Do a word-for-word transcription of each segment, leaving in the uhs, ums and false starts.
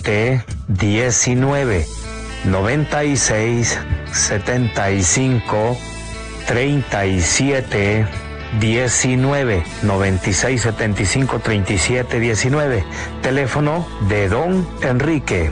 siete, diecinueve, noventa y seis, setenta y cinco, treinta y siete, diecinueve, noventa y seis, setenta y cinco, treinta y siete, diecinueve. Teléfono de don Enrique.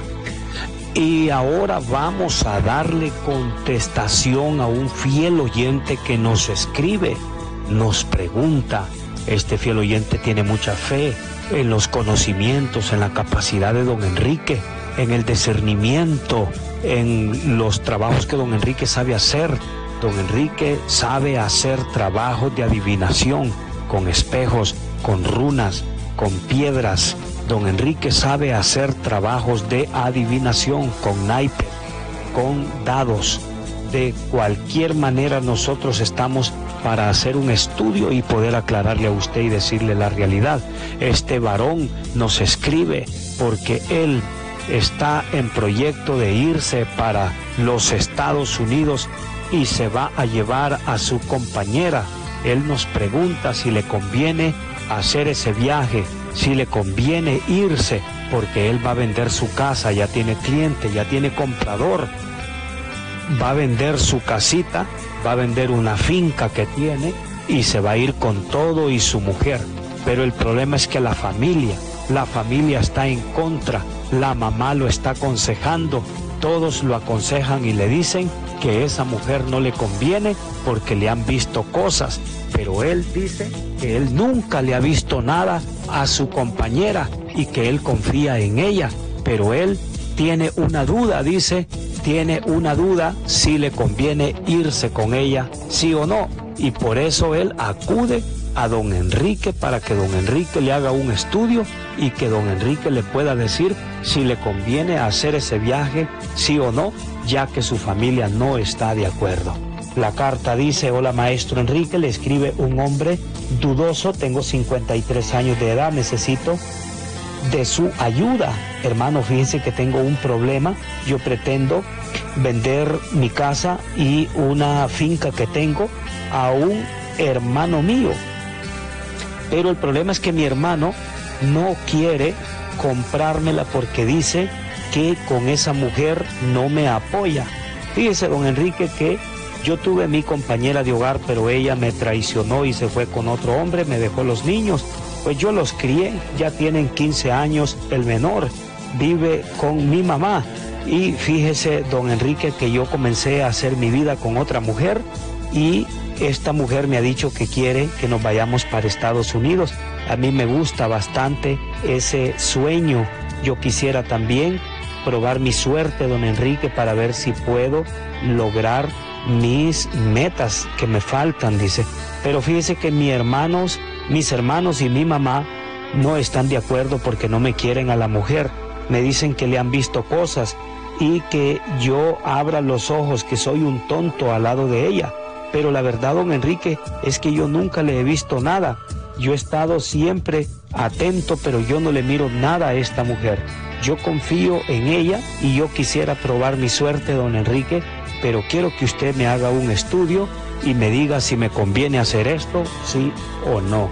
Y ahora vamos a darle contestación a un fiel oyente que nos escribe, nos pregunta. Este fiel oyente tiene mucha fe en los conocimientos, en la capacidad de don Enrique, en el discernimiento, en los trabajos que don Enrique sabe hacer. Don Enrique sabe hacer trabajos de adivinación con espejos, con runas, con piedras. Don Enrique sabe hacer trabajos de adivinación con naipes, con dados. De cualquier manera nosotros estamos para hacer un estudio y poder aclararle a usted y decirle la realidad. Este varón nos escribe porque él está en proyecto de irse para los Estados Unidos y se va a llevar a su compañera. Él nos pregunta si le conviene hacer ese viaje, si le conviene irse, porque él va a vender su casa, ya tiene cliente, ya tiene comprador, va a vender su casita, va a vender una finca que tiene y se va a ir con todo y su mujer. Pero el problema es que la familia, la familia está en contra, la mamá lo está aconsejando, todos lo aconsejan y le dicen que esa mujer no le conviene porque le han visto cosas, pero él dice que él nunca le ha visto nada a su compañera y que él confía en ella, pero él tiene una duda, dice, tiene una duda si le conviene irse con ella, sí o no, y por eso él acude a don Enrique para que don Enrique le haga un estudio y que don Enrique le pueda decir si le conviene hacer ese viaje, sí o no, ya que su familia no está de acuerdo. La carta dice: hola maestro Enrique, le escribe un hombre dudoso, tengo cincuenta y tres años de edad, necesito de su ayuda. Hermano, fíjense que tengo un problema, yo pretendo vender mi casa y una finca que tengo a un hermano mío, pero el problema es que mi hermano no quiere comprármela porque dice que con esa mujer no me apoya. Fíjese, don Enrique, que yo tuve mi compañera de hogar, pero ella me traicionó y se fue con otro hombre, me dejó los niños. Pues yo los crié, ya tienen quince años, el menor vive con mi mamá. Y fíjese, don Enrique, que yo comencé a hacer mi vida con otra mujer y esta mujer me ha dicho que quiere que nos vayamos para Estados Unidos. A mí me gusta bastante ese sueño. Yo quisiera también probar mi suerte, don Enrique, para ver si puedo lograr mis metas que me faltan, dice. Pero fíjese que mis hermanos, mis hermanos y mi mamá no están de acuerdo porque no me quieren a la mujer. Me dicen que le han visto cosas y que yo abra los ojos, que soy un tonto al lado de ella. Pero la verdad, don Enrique, es que yo nunca le he visto nada. Yo he estado siempre atento, pero yo no le miro nada a esta mujer. Yo confío en ella y yo quisiera probar mi suerte, don Enrique, pero quiero que usted me haga un estudio y me diga si me conviene hacer esto, sí o no.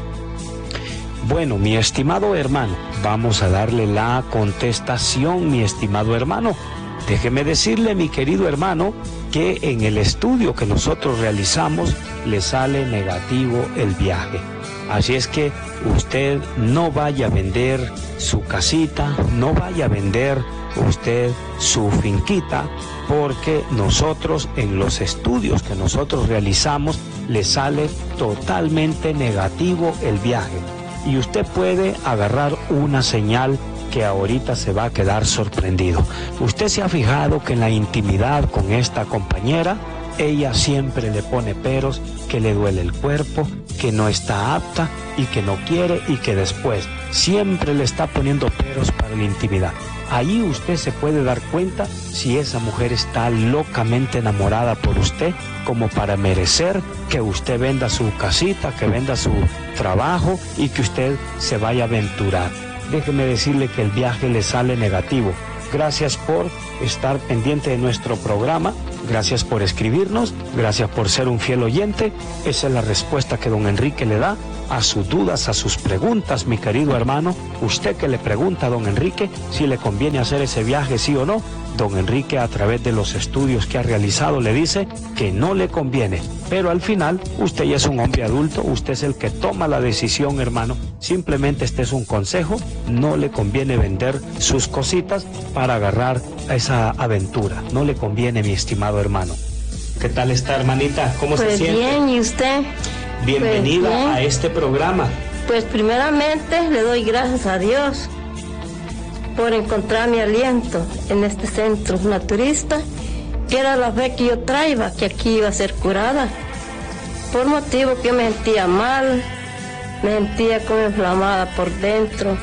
Bueno, mi estimado hermano, vamos a darle la contestación, mi estimado hermano. Déjeme decirle, mi querido hermano, que en el estudio que nosotros realizamos le sale negativo el viaje. Así es que usted no vaya a vender su casita, no vaya a vender usted su finquita, porque nosotros en los estudios que nosotros realizamos le sale totalmente negativo el viaje. Y usted puede agarrar una señal que ahorita se va a quedar sorprendido. Usted se ha fijado que en la intimidad con esta compañera, ella siempre le pone peros, que le duele el cuerpo, que no está apta y que no quiere y que después siempre le está poniendo peros para la intimidad. Ahí usted se puede dar cuenta si esa mujer está locamente enamorada por usted como para merecer que usted venda su casita, que venda su trabajo y que usted se vaya a aventurar. Déjeme decirle que el viaje le sale negativo. Gracias por estar pendiente de nuestro programa Gracias por escribirnos, gracias por ser un fiel oyente. Esa es la respuesta que don Enrique le da a sus dudas, a sus preguntas, mi querido hermano. Usted que le pregunta a don Enrique si le conviene hacer ese viaje, sí o no. Don Enrique, a través de los estudios que ha realizado, le dice que no le conviene. Pero al final, usted ya es un hombre adulto, usted es el que toma la decisión, hermano. Simplemente este es un consejo, no le conviene vender sus cositas para agarrar esa aventura. No le conviene, mi estimado hermano. ¿Qué tal está, hermanita? ¿Cómo pues se siente? Bien, ¿y usted? Bienvenida pues a este programa. Pues primeramente le doy gracias a Dios por encontrar mi aliento en este centro naturista, que era la fe que yo traía, que aquí iba a ser curada, por motivo que yo me sentía mal, me sentía como inflamada por dentro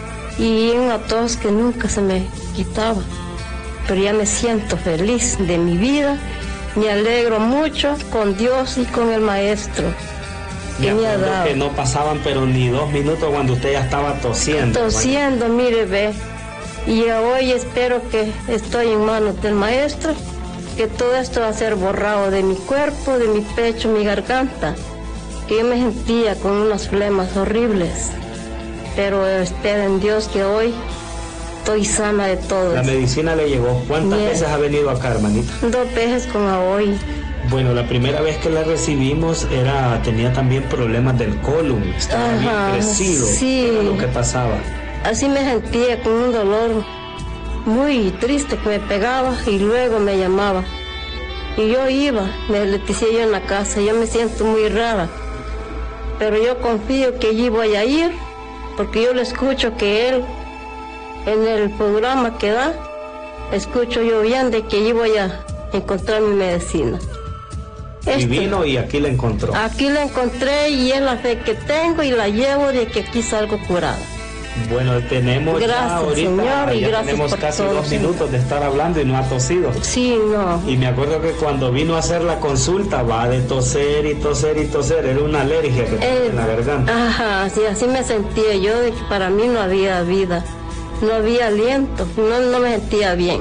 y una tos que nunca se me quitaba, pero ya me siento feliz de mi vida, me alegro mucho con Dios y con el Maestro. Me acuerdo que no pasaban pero ni dos minutos cuando usted ya estaba tosiendo. Tosiendo, bueno. Mire, ve. Y hoy espero que estoy en manos del Maestro, que todo esto va a ser borrado de mi cuerpo, de mi pecho, mi garganta, que yo me sentía con unas flemas horribles. Pero espero en Dios que hoy estoy sana de todo. La medicina le llegó. ¿Cuántas Bien. veces ha venido acá, hermanita? Dos veces como hoy. Bueno, la primera vez que la recibimos era tenía también problemas del colon, estaba Ajá, bien crecido. sí. Era lo que pasaba. Así me sentía con un dolor muy triste que me pegaba y luego me llamaba. Y yo iba, me le decía yo en la casa, yo me siento muy rara, pero yo confío que allí voy a ir, porque yo le escucho que él, en el programa que da, escucho yo bien de que allí voy a encontrar mi medicina. Y Esto, vino y aquí la encontró. Aquí la encontré y es la fe que tengo y la llevo de que aquí salgo curada. Bueno, tenemos Gracias, ya ahorita, Señor, y ya gracias tenemos por casi todo, dos Señor. minutos de estar hablando y no ha tosido. Sí, no. Y me acuerdo que cuando vino a hacer la consulta, va de toser y toser y toser, era una alergia que tenía Eh, en la garganta. Ajá, sí, así me sentía yo, de que para mí no había vida, no había aliento, no, no me sentía bien.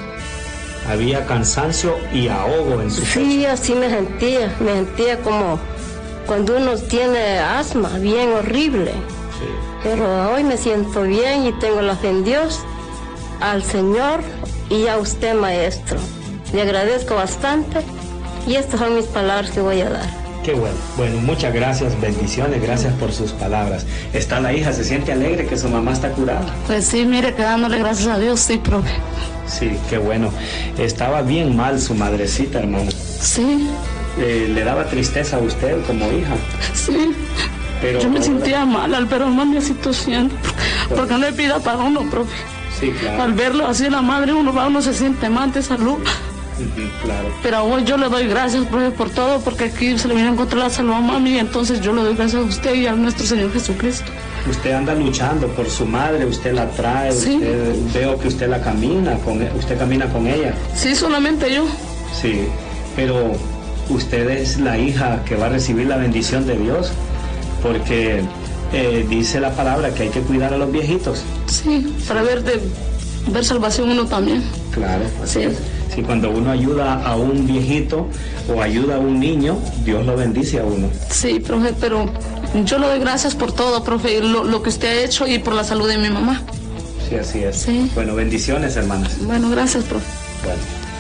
Había cansancio y ahogo en su pecho. Sí, así me sentía, me sentía como cuando uno tiene asma, bien horrible. Sí. Pero hoy me siento bien y tengo la fe en Dios, al Señor y a usted, Maestro. Le agradezco bastante y estas son mis palabras que voy a dar. Qué bueno. Bueno, muchas gracias, bendiciones, gracias por sus palabras. Está la hija, se siente alegre que su mamá está curada. Pues sí, mire, que dándole gracias a Dios, sí, profe. Sí, qué bueno. Estaba bien mal su madrecita, hermano. Sí, Eh, ¿Le daba tristeza a usted como hija? sí. Pero Yo me ahora- sentía mal al ver a mami así tosiendo, porque no le pida para uno, profe. Sí, claro. Al verlo así la madre, uno va, uno se siente mal de salud. Ujú, claro. Pero hoy yo le doy gracias, profe, por todo, porque aquí se le viene a encontrar la salud a mami, y entonces yo le doy gracias a usted y a nuestro Señor Jesucristo. Usted anda luchando por su madre, usted la trae, Sí. usted, veo que usted la camina, con, usted camina con ella. Sí, solamente yo. Sí, pero usted es la hija que va a recibir la bendición de Dios, porque eh, dice la palabra que hay que cuidar a los viejitos. Sí, para ver de ver salvación uno también. Claro, así Sí. es. Si cuando uno ayuda a un viejito o ayuda a un niño, Dios lo bendice a uno. Sí, profe, pero yo le doy gracias por todo, profe, lo, lo que usted ha hecho y por la salud de mi mamá. Sí, así es. Sí. Bueno, bendiciones, hermanas. Bueno, gracias, profe. Bueno.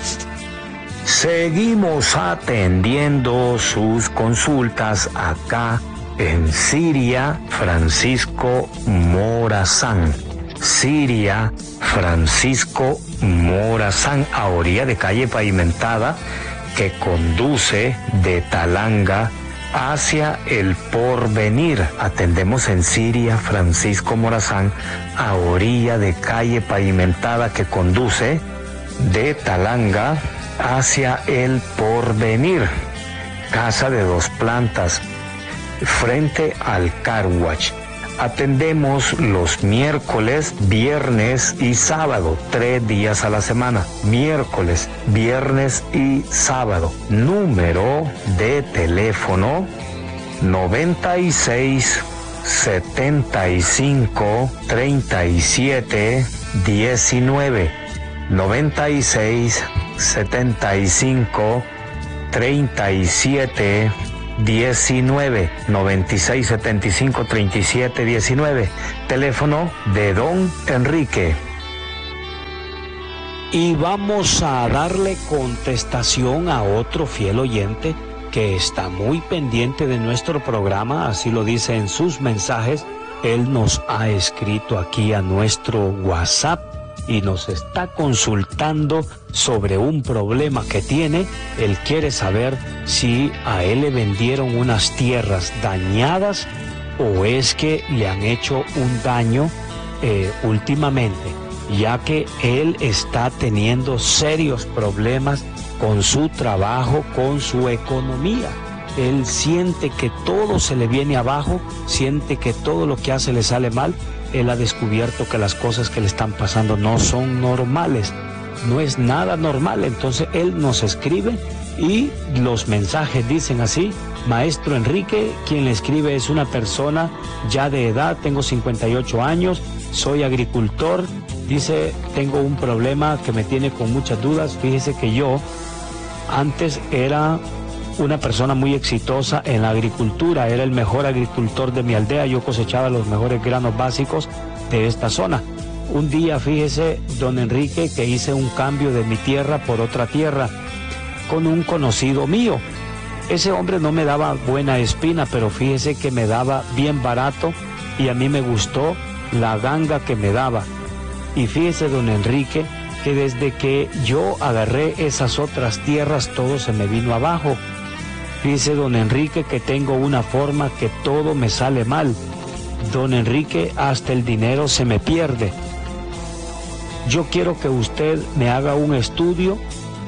Seguimos atendiendo sus consultas acá en Siria Francisco Morazán. Siria Francisco Morazán, a orilla de calle pavimentada que conduce de Talanga hacia el Porvenir. Atendemos en Siria Francisco Morazán, a orilla de calle pavimentada que conduce de Talanga hacia el Porvenir. Casa de dos plantas, frente al Car Wash. Atendemos los miércoles, viernes y sábado, tres días a la semana. Miércoles, viernes y sábado. Número de teléfono noventa y seis, setenta y cinco, treinta y siete, diecinueve. noventa y seis, setenta y cinco, treinta y siete, diecinueve, noventa y seis, setenta y cinco, treinta y siete, diecinueve. Teléfono de don Enrique. Y vamos a darle contestación a otro fiel oyente que está muy pendiente de nuestro programa, así lo dice en sus mensajes. Él nos ha escrito aquí a nuestro WhatsApp y nos está consultando sobre un problema que tiene. Él quiere saber si a él le vendieron unas tierras dañadas o es que le han hecho un daño eh, últimamente, ya que él está teniendo serios problemas con su trabajo, con su economía. Él siente que todo se le viene abajo, siente que todo lo que hace le sale mal. Él ha descubierto que las cosas que le están pasando no son normales, no es nada normal. Entonces él nos escribe y los mensajes dicen así: maestro Enrique, quien le escribe es una persona ya de edad, tengo cincuenta y ocho años, soy agricultor, dice, tengo un problema que me tiene con muchas dudas. Fíjese que yo antes era una persona muy exitosa en la agricultura, era el mejor agricultor de mi aldea, yo cosechaba los mejores granos básicos de esta zona. Un día, fíjese, don Enrique, que hice un cambio de mi tierra por otra tierra con un conocido mío. Ese hombre no me daba buena espina, pero fíjese que me daba bien barato y a mí me gustó la ganga que me daba. Y fíjese, don Enrique, que desde que yo agarré esas otras tierras todo se me vino abajo. Dice don Enrique que tengo una forma que todo me sale mal. Don Enrique, hasta el dinero se me pierde. Yo quiero que usted me haga un estudio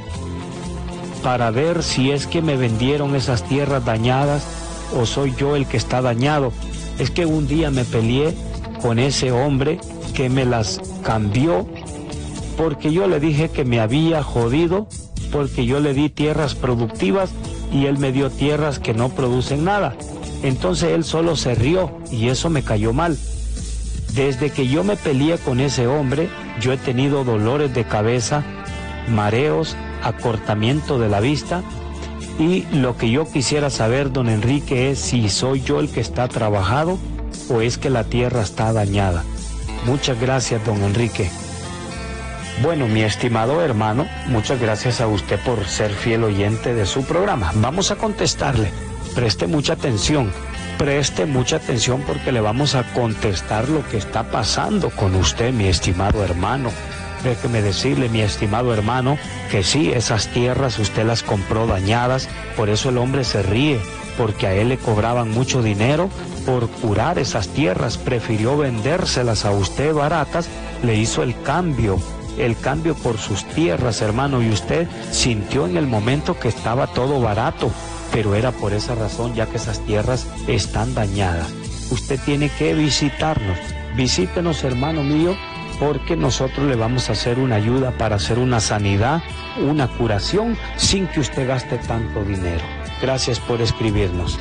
para ver si es que me vendieron esas tierras dañadas o soy yo el que está dañado. Es que un día me peleé con ese hombre que me las cambió porque yo le dije que me había jodido, porque yo le di tierras productivas y él me dio tierras que no producen nada. Entonces él solo se rió y eso me cayó mal. Desde que yo me peleé con ese hombre, yo he tenido dolores de cabeza, mareos, acortamiento de la vista, y lo que yo quisiera saber, don Enrique, es si soy yo el que está trabajado o es que la tierra está dañada. Muchas gracias, don Enrique. Bueno, mi estimado hermano, muchas gracias a usted por ser fiel oyente de su programa. Vamos a contestarle. Preste mucha atención, preste mucha atención porque le vamos a contestar lo que está pasando con usted, mi estimado hermano. Déjeme decirle, mi estimado hermano, que sí, esas tierras usted las compró dañadas, por eso el hombre se ríe, porque a él le cobraban mucho dinero por curar esas tierras, prefirió vendérselas a usted baratas, le hizo el cambio. el cambio por sus tierras, hermano, y usted sintió en el momento que estaba todo barato, pero era por esa razón, ya que esas tierras están dañadas. Usted tiene que visitarnos, visítenos, hermano mío, porque nosotros le vamos a hacer una ayuda para hacer una sanidad, una curación, sin que usted gaste tanto dinero. Gracias por escribirnos.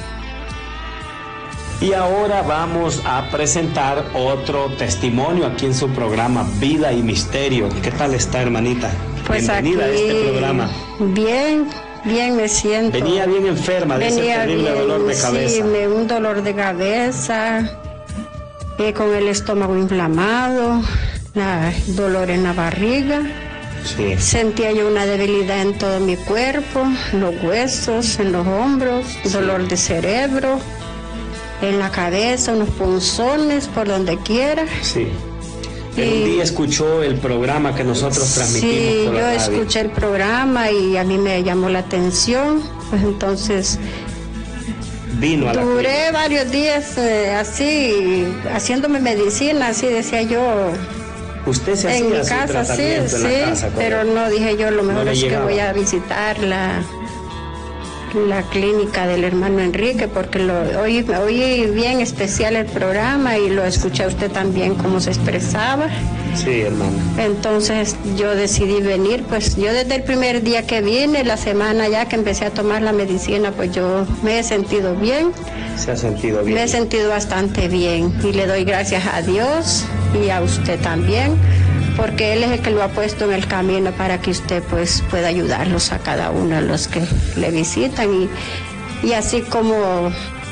Y ahora vamos a presentar otro testimonio aquí en su programa Vida y Misterio. ¿Qué tal está, hermanita? Pues bienvenida aquí, a este programa. Bien, bien me siento. Venía bien enferma de ese terrible bien, dolor de cabeza. Sí, me, un dolor de cabeza, eh, con el estómago inflamado, la, dolor en la barriga. Sí. Sentía yo una debilidad en todo mi cuerpo, los huesos, en los hombros, sí. Dolor de cerebro. En la cabeza, unos punzones por donde quiera. Sí. Y un día escuchó el programa que nosotros transmitimos. Sí, por la yo radio. escuché el programa y a mí me llamó la atención. Pues entonces vino a la duré clínica. varios días eh, así, haciéndome medicina, así decía yo. Usted se hacía en mi su casa, sí, tratamiento sí, en la casa, pero no, dije yo, lo mejor no es llegaba. que voy a visitar la la clínica del hermano Enrique, porque lo oí, oí bien especial el programa y lo escuché a usted también cómo se expresaba. Sí, hermana. Entonces yo decidí venir, pues yo desde el primer día que vine, la semana ya que empecé a tomar la medicina, pues yo me he sentido bien. Se ha sentido bien. Me he sentido bastante bien y le doy gracias a Dios y a usted también, porque Él es el que lo ha puesto en el camino para que usted pues pueda ayudarlos a cada uno de los que le visitan y, y así como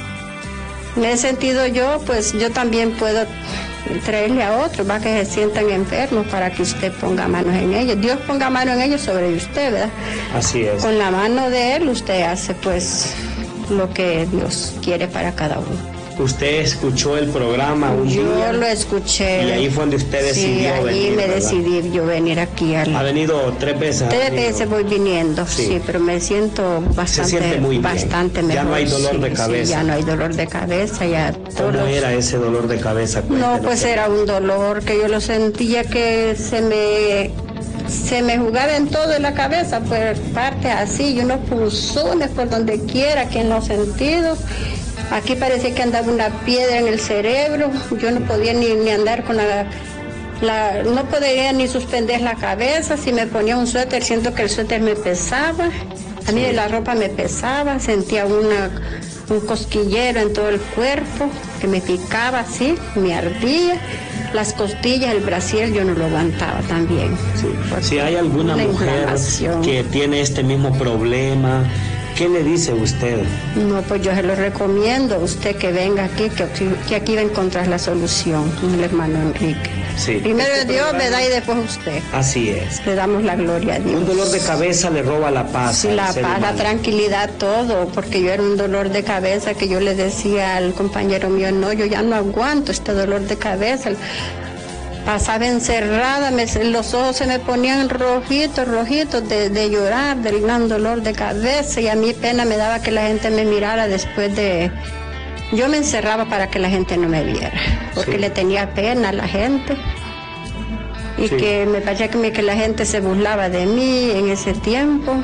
me he sentido yo, pues yo también puedo traerle a otros, va, que se sientan enfermos para que usted ponga manos en ellos. Dios ponga mano en ellos sobre usted, ¿verdad? Así es. Con la mano de Él usted hace pues lo que Dios quiere para cada uno. Usted escuchó el programa un yo día. Yo lo escuché. Y ahí fue donde usted decidió sí, venir. Sí, me ¿verdad? decidí yo venir aquí. Al... Ha venido tres veces. Tres veces voy viniendo, sí. sí, pero me siento bastante, Se siente muy bien. bastante mejor. Ya no hay dolor sí, de cabeza. Sí, ya no hay dolor de cabeza. Ya ¿Cómo todos... era ese dolor de cabeza? Cuéntenos. No, pues era un dolor que yo lo sentía que se me... se me jugaba en todo en la cabeza, pues partes así, y unos punzones por donde quiera, que en los sentidos. Aquí parecía que andaba una piedra en el cerebro, yo no podía ni, ni andar con la, la... no podía ni suspender la cabeza, si me ponía un suéter, siento que el suéter me pesaba, a mí la ropa me pesaba, sentía una, un cosquillero en todo el cuerpo, que me picaba así, me ardía. Las costillas, el brasier, yo no lo aguantaba también. Sí. Si hay alguna mujer que tiene este mismo problema, ¿qué le dice usted? No, pues yo se lo recomiendo a usted que venga aquí, que, que aquí va a encontrar la solución, el hermano Enrique. Sí. Primero este Dios, programa... ¿verdad? Y después usted. Así es. Le damos la gloria a Dios. Un dolor de cabeza le roba la paz. Sí, la paz, la tranquilidad, todo, porque yo era un dolor de cabeza que yo le decía al compañero mío, no, yo ya no aguanto este dolor de cabeza. Pasaba encerrada, me, los ojos se me ponían rojitos, rojitos de, de llorar, del gran dolor de cabeza, y a mí pena me daba que la gente me mirara después de... Yo me encerraba para que la gente no me viera, porque sí. le tenía pena a la gente, y sí. que me parecía que, me, que la gente se burlaba de mí en ese tiempo,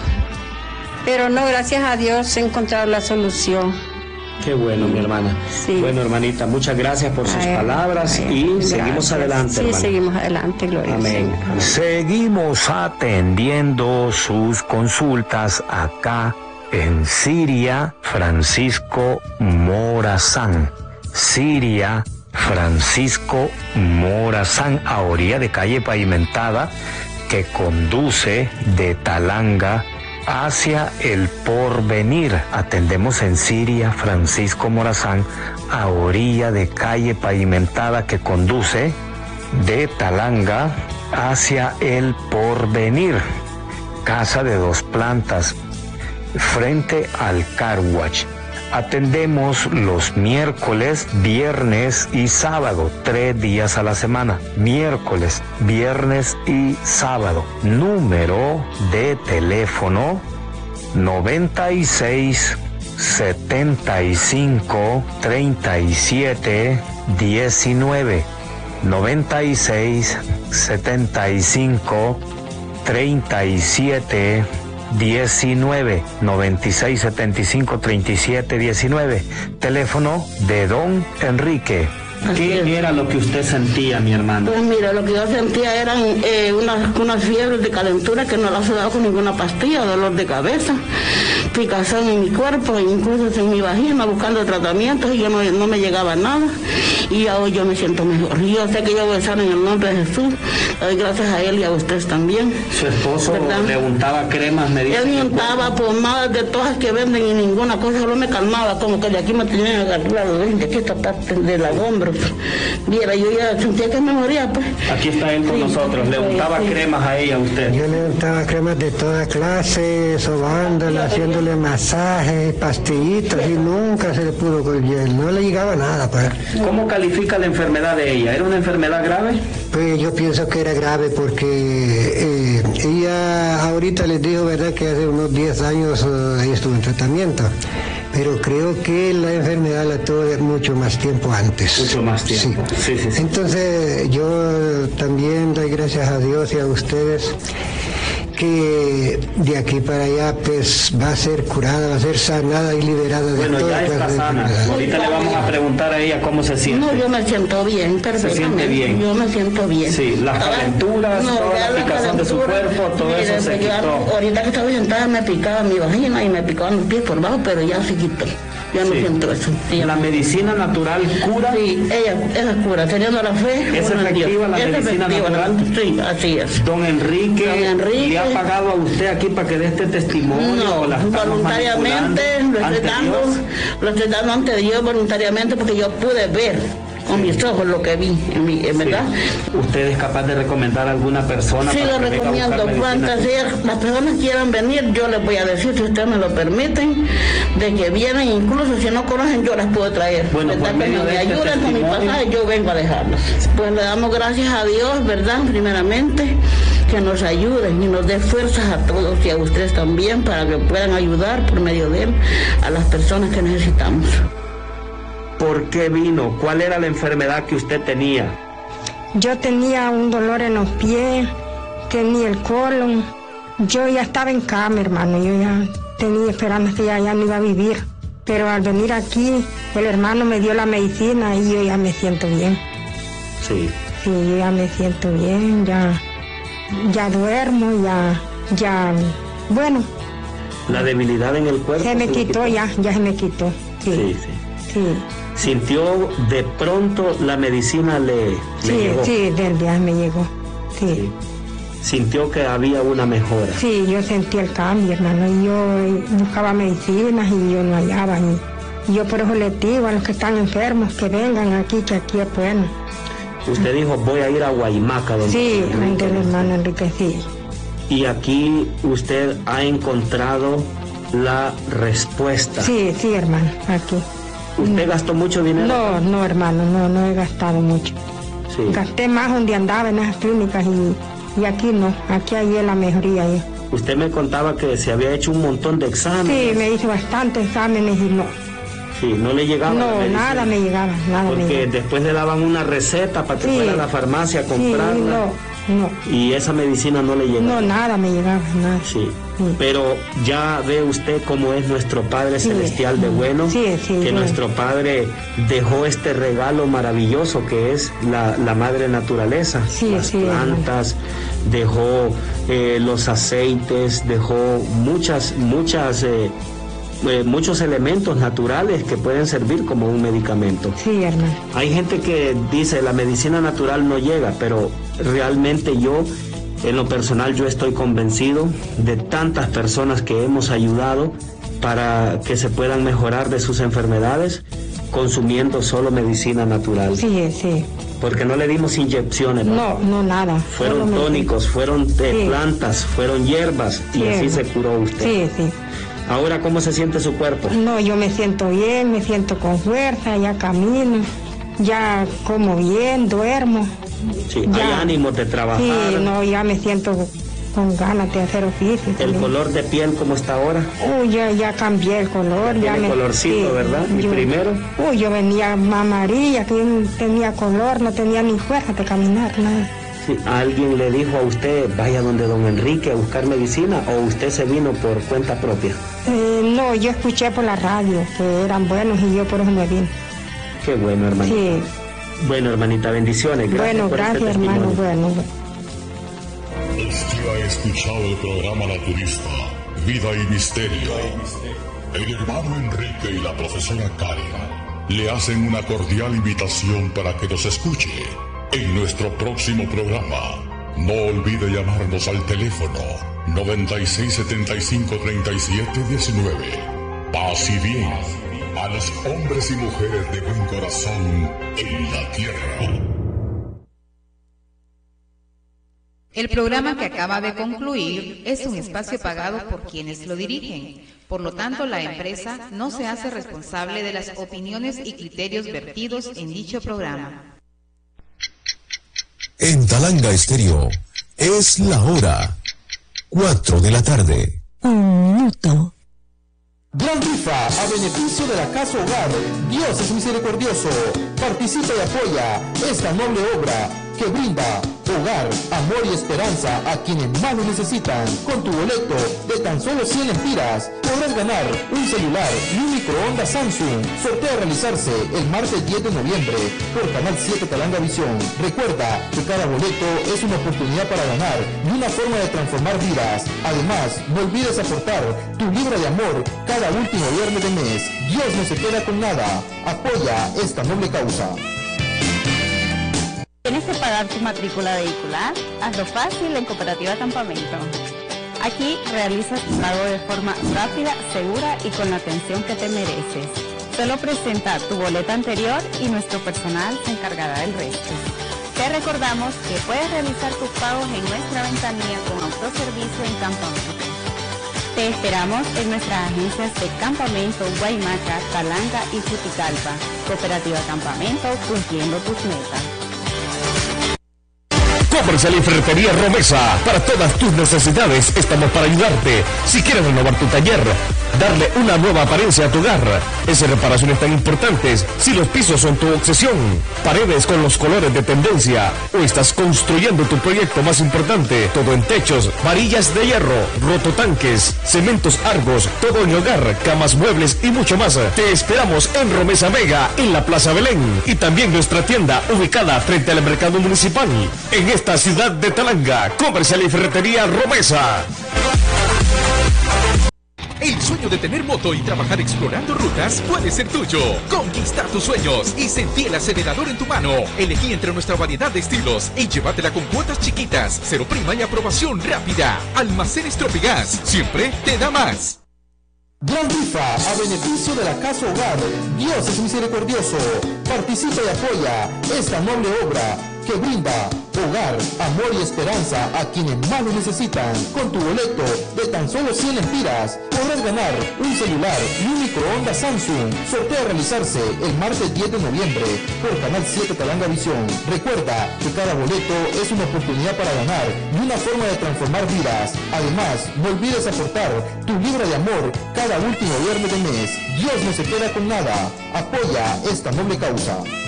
pero no, gracias a Dios he encontrado la solución. Qué bueno, mi hermana. Sí. Bueno, hermanita, muchas gracias por sus ay, palabras ay, y gracias. seguimos adelante, sí, hermana. Sí, seguimos adelante, gloria. Amén. Amén. Seguimos atendiendo sus consultas acá en Siria Francisco Morazán. Siria Francisco Morazán, a orilla de calle pavimentada que conduce de Talanga hacia el Porvenir. Atendemos en Siria Francisco Morazán, a orilla de calle pavimentada que conduce de Talanga hacia el Porvenir. Casa de dos plantas, frente al Car Wash. Atendemos los miércoles, viernes y sábado, tres días a la semana. Miércoles, viernes y sábado. Número de teléfono noventa y seis, setenta y cinco, treinta y siete, diecinueve. noventa y seis, setenta y cinco, treinta y siete, diecinueve. noventa y seis, setenta y cinco, treinta y siete, diecinueve. Teléfono de don Enrique. ¿Qué era lo que usted sentía, mi hermano? Pues mira, lo que yo sentía eran eh, unas, unas fiebres de calentura que no las he dado con ninguna pastilla, dolor de cabeza, picazón en mi cuerpo, incluso en mi vagina, buscando tratamientos, y yo no, no me llegaba nada, y hoy yo me siento mejor. Y yo sé que yo voy a estar en el nombre de Jesús, doy gracias a él y a ustedes también. ¿Su esposo ¿verdad? le untaba cremas? Me dice él me untaba pomadas de todas que venden y ninguna cosa, solo me calmaba, como que de aquí me tenían agarrado, de aquí esta parte de la hombro. Viera, yo ya sentía que me moría, pues. Aquí está él con sí, nosotros. ¿Le untaba sí. cremas a ella, a usted? Yo le untaba cremas de toda clase, sobándola, haciéndole masajes, pastillitas, y nunca se le pudo con hiel. No le llegaba nada, pues. ¿Cómo califica la enfermedad de ella? ¿Era una enfermedad grave? Pues yo pienso que era grave porque eh, ella ahorita les dijo, ¿verdad?, que hace unos diez años uh, ella estuvo en tratamiento. Pero creo que la enfermedad la tuvo mucho más tiempo antes. Mucho más tiempo. Sí. Sí, sí, sí. Entonces yo también doy gracias a Dios y a ustedes que de aquí para allá pues va a ser curada, va a ser sanada y liberada de bueno, toda ya está clase de sana. enfermedades. Ahorita le vamos a preguntar a ella cómo se siente. No, yo me siento bien, perfectamente. Se siente bien. Yo me siento bien. Sí, las calenturas, no, toda la picazón de su cuerpo, todo mire, eso se yo, quitó. Ahorita que estaba sentada me picaba mi vagina y me picaban los pies por abajo, pero ya se quitó. Ya no Sí. siento eso. Ella, La medicina natural cura. sí, ella, esa cura, teniendo la fe. ¿Es uno en efectiva Dios. la Es medicina efectiva, natural? Sí, así es. Don Enrique, Don Enrique, ¿le ha pagado a usted aquí para que dé este testimonio? No, ¿O la estamos voluntariamente manipulando lo estoy ante dando, Dios? lo estoy dando ante Dios voluntariamente porque yo pude ver con mis ojos lo que vi, en, mi, en verdad. Sí. ¿Usted es capaz de recomendar a alguna persona? Sí, para lo que venga a recomiendo. buscar Cuantas medicina? sea- las personas quieran venir, yo les voy a decir, si ustedes me lo permiten, de que vienen, incluso si no conocen, yo las puedo traer. Bueno, ¿verdad? por Que medio me de este ayuden con mi testimonio. pasaje, yo vengo a dejarlas. Pues le damos gracias a Dios, ¿verdad? Primeramente, que nos ayuden y nos dé fuerzas a todos y a ustedes también para que puedan ayudar por medio de él a las personas que necesitamos. ¿Por qué vino? ¿Cuál era la enfermedad que usted tenía? Yo tenía un dolor en los pies, tenía el colon. Yo ya estaba en cama, hermano. Yo ya tenía esperanza que ya, ya no iba a vivir. Pero al venir aquí, el hermano me dio la medicina y yo ya me siento bien. Sí. Sí, yo ya me siento bien, ya, ya duermo, ya, ya, bueno, La debilidad en el cuerpo. se me le quitó ya, ya se me quitó. Sí, Sí, sí. sí, Sintió de pronto la medicina le, le sí, llegó. sí, del día me llegó. Sí. Sí. Sintió que había una mejora. Sí, yo sentí el cambio, hermano, y yo eh, buscaba medicinas y yo no hallaba. Y yo por eso les digo a los que están enfermos que vengan aquí, que aquí es bueno. Usted dijo, voy a ir a Guaymaca. Donde Sí, Enrique donde el está. hermano Enrique, sí. Y aquí usted ha encontrado la respuesta. Sí, sí, hermano, aquí. ¿Usted gastó mucho dinero? No, no, hermano, no, no he gastado mucho. Sí. Gasté más donde andaba en esas clínicas y, y aquí no, aquí hay la mejoría. ahí. Usted me contaba que se había hecho un montón de exámenes. Sí, me hice bastantes exámenes y no, Sí, no le llegaba la no, medicina. nada me llegaba, nada me Porque llegaba. después le daban una receta para que Sí. fuera a la farmacia a Sí, comprarla. no, no, Y esa medicina no le llegaba. no, nada me llegaba, nada. Sí. Sí. Pero ya ve usted cómo es nuestro Padre Sí. Celestial de bueno, Sí, sí, que sí. nuestro Padre dejó este regalo maravilloso que es la, la madre naturaleza, Sí, las sí, plantas, dejó eh, los aceites, dejó muchas, muchas, eh, eh, muchos elementos naturales que pueden servir como un medicamento. Sí, hermano. Hay gente que dice la medicina natural no llega, pero realmente yo, en lo personal, yo estoy convencido de tantas personas que hemos ayudado para que se puedan mejorar de sus enfermedades consumiendo solo medicina natural. Sí, sí. Porque no le dimos inyecciones, ¿no? No, no, nada. Fueron solo me- tónicos, fueron eh, Sí. plantas, fueron hierbas y Sí, así hermano. se curó usted. Sí, sí. Ahora, ¿cómo se siente su cuerpo? No, yo me siento bien, me siento con fuerza, ya camino, ya como bien, duermo. Sí, Ya. hay ánimo de trabajar. Sí, no, ya me siento con ganas de hacer oficio. El también. color de piel, ¿cómo está ahora? Uy, ya, ya cambié el color. Ya ya tiene me, colorcito, sí, ¿verdad? ¿Y yo- primero? Uy, yo venía más amarilla, que yo no tenía color, no tenía ni fuerza de caminar, nada. Sí, ¿alguien le dijo a usted, vaya donde don Enrique a buscar medicina o usted se vino por cuenta propia? Eh, no, yo escuché por la radio que eran buenos y yo por eso me vine. Qué bueno, hermanita. Sí, Bueno, hermanita, bendiciones. Gracias bueno, por este gracias, hermano, testimonio. bueno. Usted ha escuchado el programa Naturista, Vida y Misterio. El hermano Enrique y la profesora Karen le hacen una cordial invitación para que nos escuche en nuestro próximo programa. No olvide llamarnos al teléfono noventa y seis setenta y cinco treinta y siete diecinueve. Paz y bien a los hombres y mujeres de buen corazón en la tierra. El programa que acaba de concluir es un espacio pagado por quienes lo dirigen. Por lo tanto, la empresa no se hace responsable de las opiniones y criterios vertidos en dicho programa. En Talanga Estéreo es la hora cuatro de la tarde. Un minuto. Gran rifa a beneficio de la Casa Hogar. Dios es misericordioso. Participa y apoya esta noble obra que brinda hogar, amor y esperanza a quienes más lo necesitan. Con tu boleto de tan solo cien lempiras podrás ganar un celular y un microondas Samsung. Sorteo a realizarse el martes diez de noviembre por Canal siete Talanga Visión. Recuerda que cada boleto es una oportunidad para ganar y una forma de transformar vidas. Además, no olvides aportar tu libra de amor cada último viernes de mes. Dios no se queda con nada. Apoya esta noble causa. ¿Tienes que pagar tu matrícula vehicular? Hazlo fácil en Cooperativa Campamento. Aquí realizas tu pago de forma rápida, segura y con la atención que te mereces. Solo presenta tu boleta anterior y nuestro personal se encargará del resto. Te recordamos que puedes realizar tus pagos en nuestra ventanilla con autoservicio en Campamento. Te esperamos en nuestras agencias de Campamento, Guaymaca, Talanga y Juticalpa. Cooperativa Campamento, cumpliendo tus metas. Comercial y Ferretería Romesa. Para todas tus necesidades estamos para ayudarte. Si quieres renovar tu taller, darle una nueva apariencia a tu hogar, esas reparaciones tan importantes, si los pisos son tu obsesión, paredes con los colores de tendencia, o estás construyendo tu proyecto más importante, todo en techos, varillas de hierro, rototanques, cementos Argos, todo en hogar, camas, muebles y mucho más. Te esperamos en Romesa Vega, en la Plaza Belén, y también nuestra tienda ubicada frente al mercado municipal, en esta ciudad de Talanga. Comercial y Ferretería Romesa. El sueño de tener moto y trabajar explorando rutas puede ser tuyo. Conquistar tus sueños y sentir el acelerador en tu mano. Elegí entre nuestra variedad de estilos y llévatela con cuotas chiquitas, cero prima y aprobación rápida. Almacenes Tropigas, siempre te da más. Gran rifa a beneficio de la Casa Hogar. Dios es misericordioso. Participa y apoya esta noble obra que brinda hogar, amor y esperanza a quienes más lo necesitan. Con tu boleto de tan solo cien lempiras podrás ganar un celular y un microondas Samsung. Sorteo a realizarse el martes diez de noviembre por Canal siete Talanga Visión. Recuerda que cada boleto es una oportunidad para ganar y una forma de transformar vidas. Además, no olvides aportar tu libra de amor cada último viernes de mes. Dios no se queda con nada. Apoya esta noble causa.